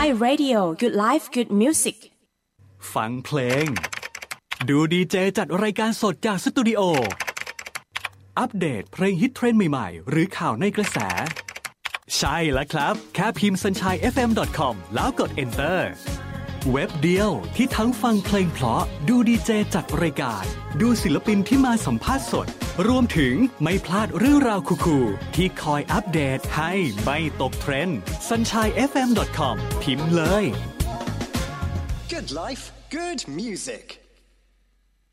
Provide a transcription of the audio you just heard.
My Radio Good Life Good Music ฟังเพลงดูดีเจจัดรายการสดจากสตูดิโออัปเดตเพลงฮิตเทรนด์ใหม่ๆหรือข่าวในกระแสใช่แล้วครับแค่พิมพ์ sunshinefm.com แล้วกด enter เว็บเดียวที่ทั้งฟังเพลงเพราะดูดีเจจัดรายการดูศิลปินที่มาสัมภาษณ์สดรวมถึงไม่พลาดเรื่องราวคูลๆที่คอยอัปเดตให้ไม่ตกเทรนด์ sunshinefm.com พิมพ์เลย Good life, good music